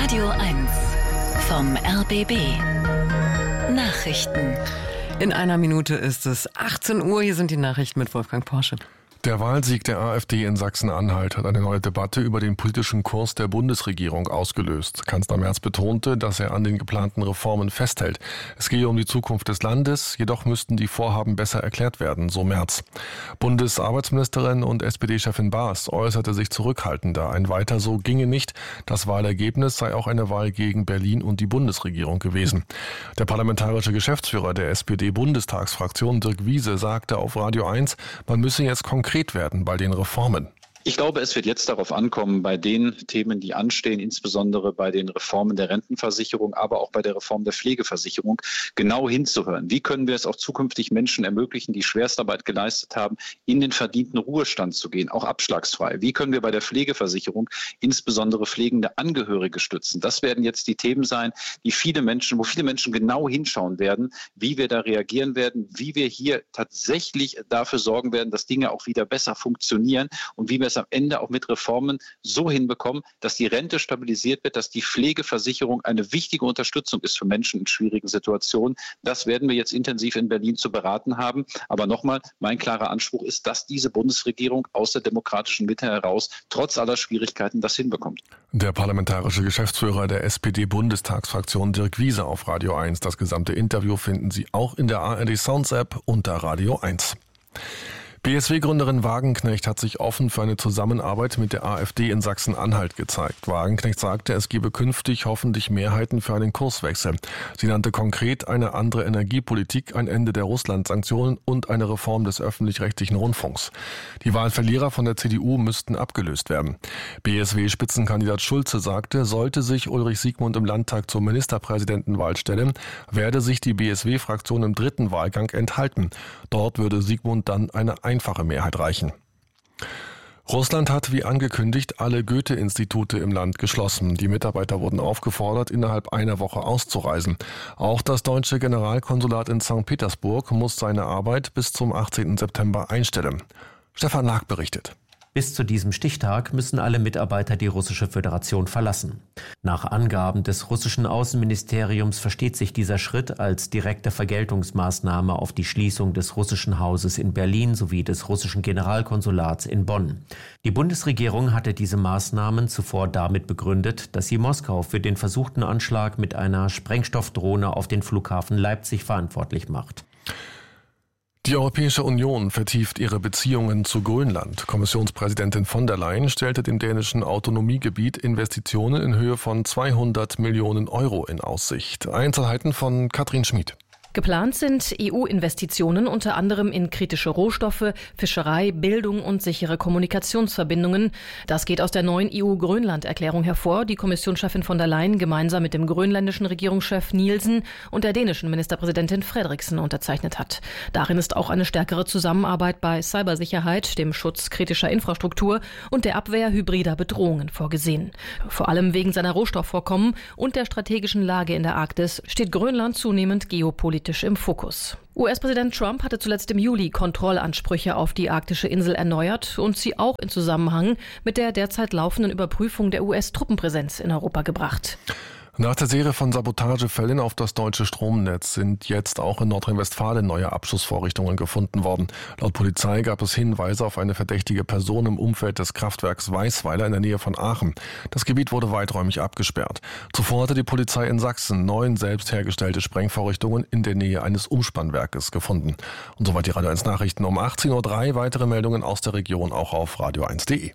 Radio 1 vom RBB. Nachrichten. In einer Minute ist es 18 Uhr. Hier sind die Nachrichten mit Wolfgang Porsche. Der Wahlsieg der AfD in Sachsen-Anhalt hat eine neue Debatte über den politischen Kurs der Bundesregierung ausgelöst. Kanzler Merz betonte, dass er an den geplanten Reformen festhält. Es gehe um die Zukunft des Landes, jedoch müssten die Vorhaben besser erklärt werden, so Merz. Bundesarbeitsministerin und SPD-Chefin Baas äußerte sich zurückhaltender. Ein Weiter so ginge nicht. Das Wahlergebnis sei auch eine Wahl gegen Berlin und die Bundesregierung gewesen. Der parlamentarische Geschäftsführer der SPD-Bundestagsfraktion Dirk Wiese sagte auf Radio 1, man müsse jetzt konkret werden bei den Reformen. Ich glaube, es wird jetzt darauf ankommen, bei den Themen, die anstehen, insbesondere bei den Reformen der Rentenversicherung, aber auch bei der Reform der Pflegeversicherung, genau hinzuhören. Wie können wir es auch zukünftig Menschen ermöglichen, die Schwerstarbeit geleistet haben, in den verdienten Ruhestand zu gehen, auch abschlagsfrei? Wie können wir bei der Pflegeversicherung insbesondere pflegende Angehörige stützen? Das werden jetzt die Themen sein, wo viele Menschen genau hinschauen werden, wie wir da reagieren werden, wie wir hier tatsächlich dafür sorgen werden, dass Dinge auch wieder besser funktionieren und wie wir es am Ende auch mit Reformen so hinbekommen, dass die Rente stabilisiert wird, dass die Pflegeversicherung eine wichtige Unterstützung ist für Menschen in schwierigen Situationen. Das werden wir jetzt intensiv in Berlin zu beraten haben. Aber nochmal, mein klarer Anspruch ist, dass diese Bundesregierung aus der demokratischen Mitte heraus trotz aller Schwierigkeiten das hinbekommt. Der parlamentarische Geschäftsführer der SPD-Bundestagsfraktion Dirk Wiese auf Radio 1. Das gesamte Interview finden Sie auch in der ARD Sounds App unter Radio 1. BSW-Gründerin Wagenknecht hat sich offen für eine Zusammenarbeit mit der AfD in Sachsen-Anhalt gezeigt. Wagenknecht sagte, es gebe künftig hoffentlich Mehrheiten für einen Kurswechsel. Sie nannte konkret eine andere Energiepolitik, ein Ende der Russland-Sanktionen und eine Reform des öffentlich-rechtlichen Rundfunks. Die Wahlverlierer von der CDU müssten abgelöst werden. BSW-Spitzenkandidat Schulze sagte, sollte sich Ulrich Siegmund im Landtag zur Ministerpräsidentenwahl stellen, werde sich die BSW-Fraktion im dritten Wahlgang enthalten. Dort würde Siegmund dann eine einfache Mehrheit reichen. Russland hat wie angekündigt alle Goethe-Institute im Land geschlossen. Die Mitarbeiter wurden aufgefordert, innerhalb einer Woche auszureisen. Auch das deutsche Generalkonsulat in St. Petersburg muss seine Arbeit bis zum 18. September einstellen. Stefan Lag berichtet. Bis zu diesem Stichtag müssen alle Mitarbeiter die Russische Föderation verlassen. Nach Angaben des russischen Außenministeriums versteht sich dieser Schritt als direkte Vergeltungsmaßnahme auf die Schließung des russischen Hauses in Berlin sowie des russischen Generalkonsulats in Bonn. Die Bundesregierung hatte diese Maßnahmen zuvor damit begründet, dass sie Moskau für den versuchten Anschlag mit einer Sprengstoffdrohne auf den Flughafen Leipzig verantwortlich macht. Die Europäische Union vertieft ihre Beziehungen zu Grönland. Kommissionspräsidentin von der Leyen stellte dem dänischen Autonomiegebiet Investitionen in Höhe von 200 Millionen Euro in Aussicht. Einzelheiten von Katrin Schmid. Geplant sind EU-Investitionen unter anderem in kritische Rohstoffe, Fischerei, Bildung und sichere Kommunikationsverbindungen. Das geht aus der neuen EU-Grönland-Erklärung hervor, die Kommissionschefin von der Leyen gemeinsam mit dem grönländischen Regierungschef Nielsen und der dänischen Ministerpräsidentin Frederiksen unterzeichnet hat. Darin ist auch eine stärkere Zusammenarbeit bei Cybersicherheit, dem Schutz kritischer Infrastruktur und der Abwehr hybrider Bedrohungen vorgesehen. Vor allem wegen seiner Rohstoffvorkommen und der strategischen Lage in der Arktis steht Grönland zunehmend geopolitisch im Fokus. US-Präsident Trump hatte zuletzt im Juli Kontrollansprüche auf die arktische Insel erneuert und sie auch in Zusammenhang mit der derzeit laufenden Überprüfung der US-Truppenpräsenz in Europa gebracht. Nach der Serie von Sabotagefällen auf das deutsche Stromnetz sind jetzt auch in Nordrhein-Westfalen neue Abschussvorrichtungen gefunden worden. Laut Polizei gab es Hinweise auf eine verdächtige Person im Umfeld des Kraftwerks Weißweiler in der Nähe von Aachen. Das Gebiet wurde weiträumig abgesperrt. Zuvor hatte die Polizei in Sachsen 9 selbst hergestellte Sprengvorrichtungen in der Nähe eines Umspannwerkes gefunden. Und soweit die Radio 1 Nachrichten um 18.03 Uhr. Weitere Meldungen aus der Region auch auf radio1.de.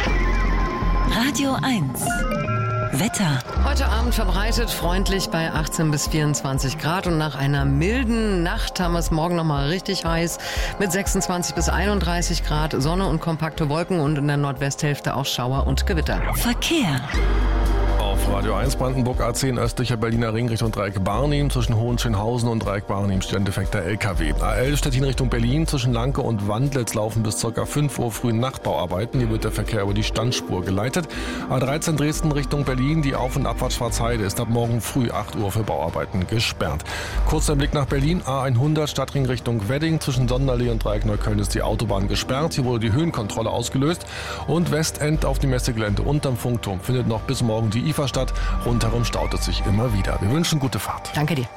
Radio 1 Wetter. Heute Abend verbreitet freundlich bei 18 bis 24 Grad und nach einer milden Nacht haben wir es morgen nochmal richtig heiß mit 26 bis 31 Grad, Sonne und kompakte Wolken und in der Nordwesthälfte auch Schauer und Gewitter. Verkehr. Auf Radio 1 Brandenburg A10 östlicher Berliner Ring Richtung Dreieck Barnim. Zwischen Hohenschönhausen und Dreieck Barnim steht ein defekter LKW. A11 Stettin Richtung Berlin. Zwischen Lanke und Wandlitz laufen bis ca. 5 Uhr früh Nachtbauarbeiten. Hier wird der Verkehr über die Standspur geleitet. A13 Dresden Richtung Berlin. Die Auf- und Abfahrt Schwarzheide ist ab morgen früh 8 Uhr für Bauarbeiten gesperrt. Kurz der Blick nach Berlin. A100 Stadtring Richtung Wedding. Zwischen Sonderlee und Dreieck Neukölln ist die Autobahn gesperrt. Hier wurde die Höhenkontrolle ausgelöst. Und Westend auf dem Messegelände unterm Funkturm findet noch bis morgen die IFA Halberstadt. Rundherum staut es sich immer wieder. Wir wünschen gute Fahrt. Danke dir.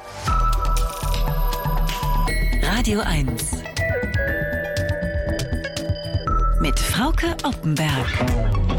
Radio 1 mit Frauke Oppenberg.